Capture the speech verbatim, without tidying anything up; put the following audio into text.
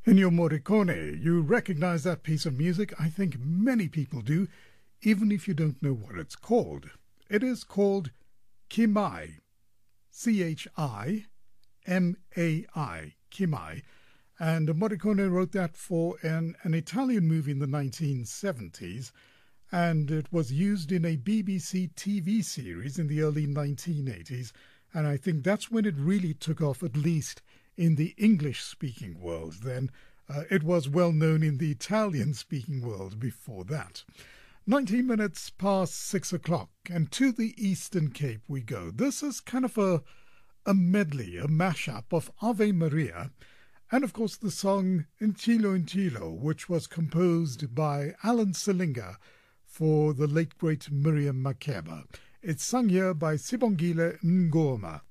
Ennio Morricone, you recognize that piece of music? I think many people do, even if you don't know what it's called. It is called Chi Mai, C H I M A I, Chi Mai. And Morricone wrote that for an, an Italian movie in the nineteen seventies, and it was used in a B B C T V series in the early nineteen eighties, and I think that's when it really took off, at least in the English-speaking world. Then uh, it was well known in the Italian-speaking world before that. nineteen minutes past six o'clock, and to the Eastern Cape we go. This is kind of a, a medley, a mashup of Ave Maria, and of course the song In Chilo In Chilo, which was composed by Alan Selinga for the late great Miriam Makeba. It's sung here by Sibongile Ngoma.